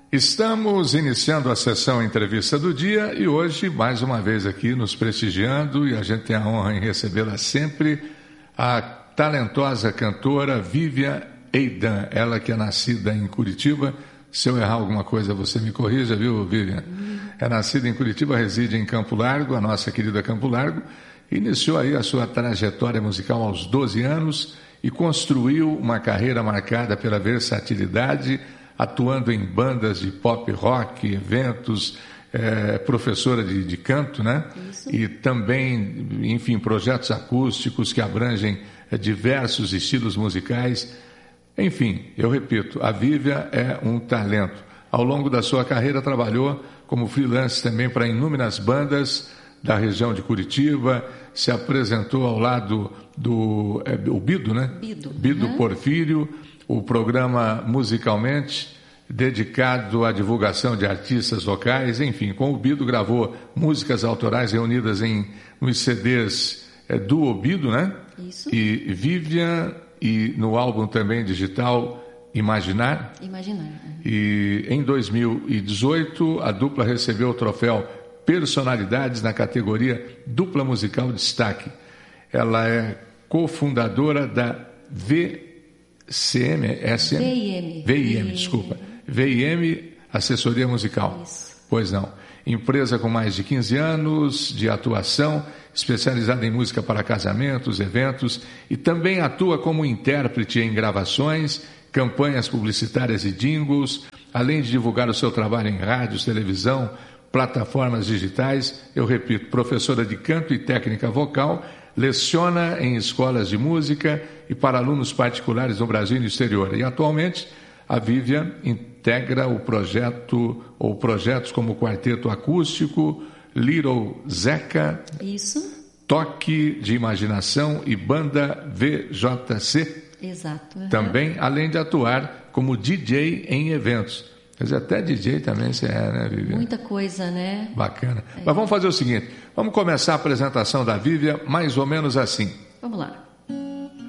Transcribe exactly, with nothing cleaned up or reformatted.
Estamos iniciando a sessão Entrevista do Dia e hoje, mais uma vez aqui, nos prestigiando, e a gente tem a honra em recebê-la sempre, a talentosa cantora Vivian Eidan, ela que é nascida em Curitiba. Se eu errar alguma coisa, você me corrija, viu, Vivian? Hum. É nascida em Curitiba, reside em Campo Largo, a nossa querida Campo Largo, iniciou aí a sua trajetória musical aos doze anos e construiu uma carreira marcada pela versatilidade, atuando em bandas de pop rock, eventos, é, professora de, de canto, né? Isso. E também, enfim, projetos acústicos que abrangem é, diversos estilos musicais. Enfim, eu repito, a Vivian é um talento. Ao longo da sua carreira trabalhou como freelance também para inúmeras bandas da região de Curitiba, se apresentou ao lado do é, o Bido, né? Bido. Bido Uhum. Porfírio, o programa Musicalmente, dedicado à divulgação de artistas locais. Enfim, com o Bido gravou músicas autorais reunidas em nos C Ds é, do Obido, né? Isso. E Vivian, e no álbum também digital Imaginar. Imaginar. E em dois mil e dezoito a dupla recebeu o troféu Personalidades na categoria Dupla Musical Destaque. Ela é cofundadora da V C M, S M? V I M. V I M, desculpa. V I M, Assessoria Musical. Isso. Pois não. Empresa com mais de quinze anos de atuação, especializada em música para casamentos, eventos, e também atua como intérprete em gravações, campanhas publicitárias e jingles, além de divulgar o seu trabalho em rádios, televisão, plataformas digitais. Eu repito, professora de canto e técnica vocal, leciona em escolas de música e para alunos particulares no Brasil e no exterior. E atualmente a Vivian integra o projeto ou projetos como o Quarteto Acústico, Little Zeca, Isso. Toque de Imaginação e Banda V J C. Exato. Uhum. Também, além de atuar como D J em eventos. Quer dizer, até D J também você é, né, Vivian? Muita coisa, né? Bacana. É. Mas vamos fazer o seguinte, vamos começar a apresentação da Vivian mais ou menos assim. Vamos lá.